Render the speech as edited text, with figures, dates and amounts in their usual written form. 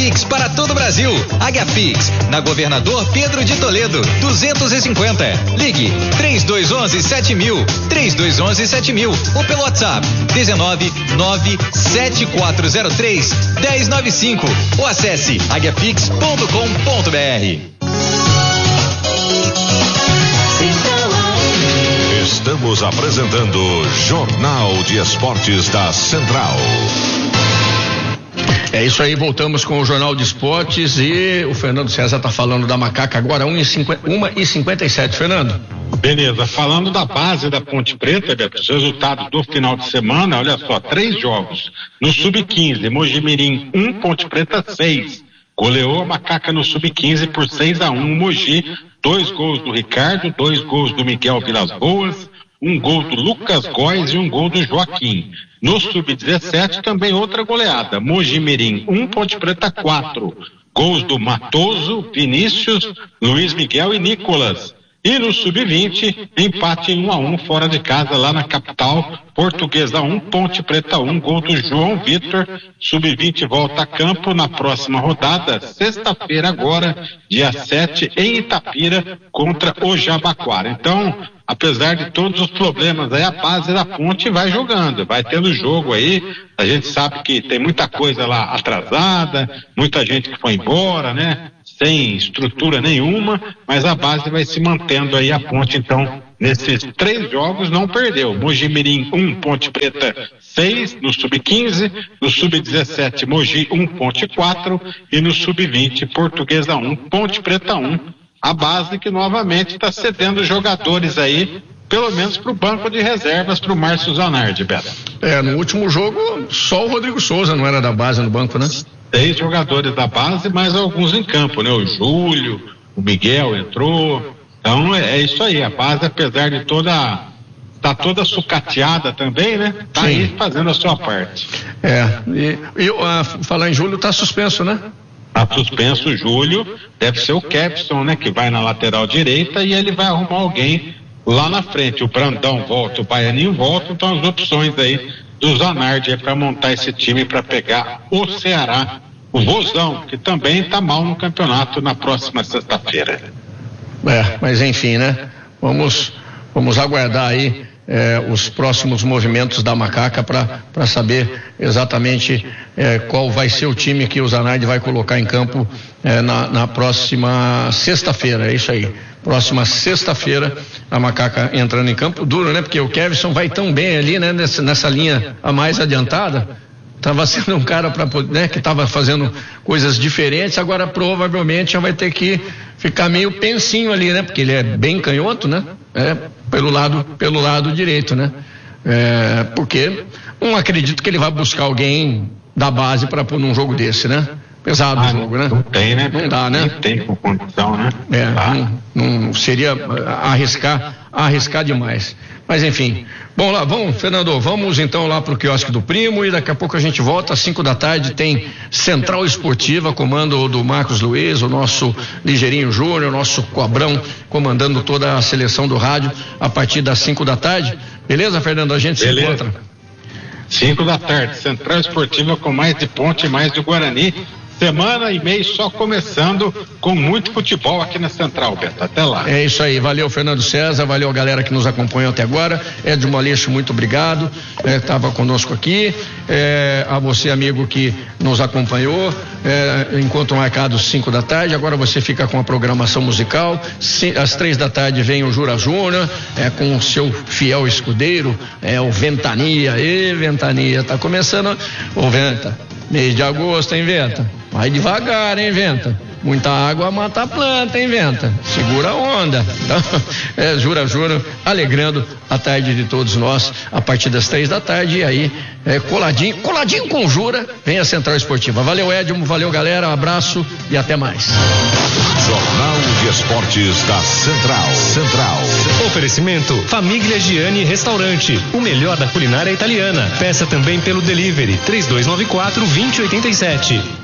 Pix para todo o Brasil. Águia Pix, na Governador Pedro de Toledo, 250. Ligue 3211-7000, 3211-7000 ou pelo WhatsApp 1997403-1095 ou acesse aguiapix.com.br. Estamos apresentando Jornal de Esportes da Central. É isso aí, voltamos com o Jornal de Esportes e o Fernando César está falando da Macaca agora, 1h57, Fernando. Beleza, falando da base da Ponte Preta, Beto, os resultados do final de semana, olha só, 3 jogos. No Sub-15, Mojimirim 1, Ponte Preta 6. Goleou a Macaca no Sub-15 por 6-1, Mogi, 2 gols do Ricardo, 2 gols do Miguel Vilas Boas, 1 gol do Lucas Góes e 1 gol do Joaquim. No Sub-17 também outra goleada, Mojimirim 1, Ponte Preta 4. Gols do Matoso, Vinícius, Luiz Miguel e Nicolas. E no Sub-20, empate 1-1 fora de casa lá na capital, Portuguesa 1, Ponte Preta 1, gol do João Vitor. Sub-20 volta a campo na próxima rodada, sexta-feira agora, dia 7, em Itapira, contra o Jabaquara. Então, apesar de todos os problemas aí, a base da Ponte vai jogando, vai tendo jogo aí. A gente sabe que tem muita coisa lá atrasada, muita gente que foi embora, né? Sem estrutura nenhuma, mas a base vai se mantendo aí, a Ponte, então, nesses 3 jogos não perdeu. Mojimirim 1, Ponte Preta 6 no Sub-15, no Sub-17 Mogi 1, Ponte 4 e no Sub-20 Portuguesa 1, Ponte Preta 1. A base que novamente está cedendo jogadores aí, pelo menos para o banco de reservas, para o Márcio Zanardi, Beto. No último jogo, só o Rodrigo Souza não era da base no banco, né? 6 jogadores da base, mais alguns em campo, né? O Júlio, o Miguel entrou. Então é isso aí, a base, apesar de tá toda sucateada também, né? Tá aí fazendo a sua parte. Falar em Júlio, tá suspenso, né? Tá suspenso o Júlio, deve ser o Kepson, né? Que vai na lateral direita e ele vai arrumar alguém lá na frente. O Brandão volta, o Baianinho volta, então as opções aí do Zanardi é para montar esse time para pegar o Ceará, o Vozão, que também está mal no campeonato na próxima sexta-feira. Mas enfim, né? Vamos aguardar aí os próximos movimentos da Macaca para saber exatamente qual vai ser o time que o Zanardi vai colocar em campo na próxima sexta-feira. É isso aí. Próxima sexta-feira a Macaca entrando em campo. Duro, né? Porque o Kevson vai tão bem ali, né? Nessa linha a mais adiantada. Estava sendo um cara que estava fazendo coisas diferentes, agora provavelmente já vai ter que ficar meio pensinho ali, né? Porque ele é bem canhoto, né? Pelo lado direito, né? Porque não acredito que ele vai buscar alguém da base para pôr num jogo desse, né? Pesado o jogo, né? Não tem, né? Não dá, né? Nem tem com condição, né? Não seria arriscar demais. Mas enfim. Bom, lá, Fernando, vamos então lá pro quiosque do Primo e daqui a pouco a gente volta às 5 da tarde, tem Central Esportiva, comando do Marcos Luiz, o nosso Ligeirinho Júnior, o nosso Cobrão, comandando toda a seleção do rádio a partir das 5 da tarde. Beleza, Fernando? A gente se encontra. 5 da tarde, Central Esportiva com mais de Ponte e mais de Guarani. Semana e mês só começando com muito futebol aqui na Central, Beto. Até lá. É isso aí, valeu Fernando César, valeu a galera que nos acompanhou até agora. Edmo Aleixo, muito obrigado, estava conosco aqui, a você amigo que nos acompanhou, encontro marcado 5 da tarde, agora você fica com a programação musical, às 3 da tarde vem o Jura Júnior, com o seu fiel escudeiro, o Ventania. Ventania, tá começando, Venta, mês de agosto, hein, Venta? Vai devagar, hein, Venta? Muita água mata a planta, hein, Venta? Segura a onda. Então, Jura Júnior alegrando a tarde de todos nós a partir das 3 da tarde e aí, coladinho com Jura, vem a Central Esportiva. Valeu, Edmo, valeu, galera, um abraço e até mais. Jornal de Esportes da Central. Oferecimento Famiglia Gianni Restaurante, o melhor da culinária italiana. Peça também pelo delivery 3294-2087.